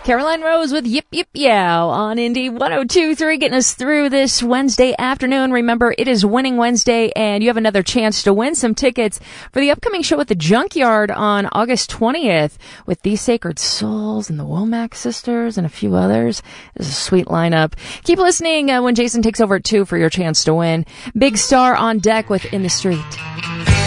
Caroline Rose with Yip Yip Yow on Indie 102.3, getting us through this Wednesday afternoon. Remember, it is Winning Wednesday, and you have another chance to win some tickets for the upcoming show at the Junkyard on August 20th with These Sacred Souls and the Womack Sisters and a few others. This is a sweet lineup. Keep listening when Jason takes over at 2 for your chance to win. Big Star on deck with In the Street.